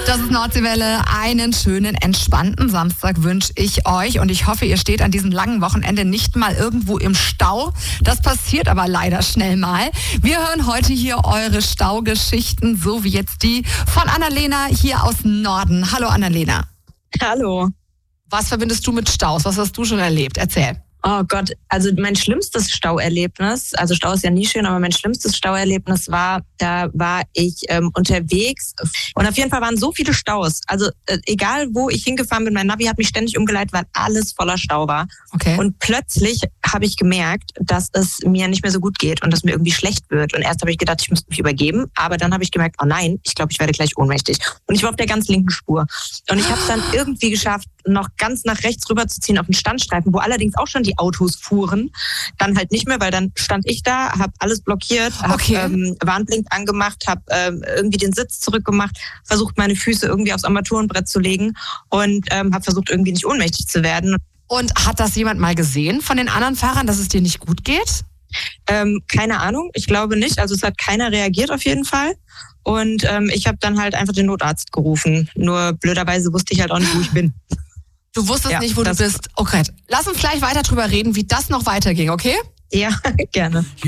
Das ist Nordseewelle. Einen schönen, entspannten Samstag wünsche ich euch. Und ich hoffe, ihr steht an diesem langen Wochenende nicht mal irgendwo im Stau. Das passiert aber leider schnell mal. Wir hören heute hier eure Staugeschichten, so wie jetzt die von Annalena hier aus Norden. Hallo Annalena. Hallo. Was verbindest du mit Staus? Was hast du schon erlebt? Erzähl. Oh Gott, also mein schlimmstes Stauerlebnis, also Stau ist ja nie schön, aber mein schlimmstes Stauerlebnis war, da war ich unterwegs und auf jeden Fall waren so viele Staus. Also egal, wo ich hingefahren bin, mein Navi hat mich ständig umgeleitet, weil alles voller Stau war. Okay. Und plötzlich habe ich gemerkt, dass es mir nicht mehr so gut geht und dass mir irgendwie schlecht wird. Und erst habe ich gedacht, ich müsste mich übergeben, aber dann habe ich gemerkt, oh nein, ich glaube, ich werde gleich ohnmächtig. Und ich war auf der ganz linken Spur. Und ich habe es dann irgendwie geschafft, noch ganz nach rechts rüberzuziehen auf den Standstreifen, wo allerdings auch schon die Autos fuhren. Dann halt nicht mehr, weil dann stand ich da, habe alles blockiert, habe Warnblink angemacht, habe irgendwie den Sitz zurückgemacht, versucht meine Füße irgendwie aufs Armaturenbrett zu legen und habe versucht irgendwie nicht ohnmächtig zu werden. Und hat das jemand mal gesehen von den anderen Fahrern, dass es dir nicht gut geht? Keine Ahnung, ich glaube nicht. Also es hat keiner reagiert auf jeden Fall. Und ich habe dann halt einfach den Notarzt gerufen. Nur blöderweise wusste ich halt auch nicht, wo ich bin. Du wusstest nicht, wo du bist. Okay, lass uns gleich weiter drüber reden, wie das noch weiterging, okay? Ja, gerne.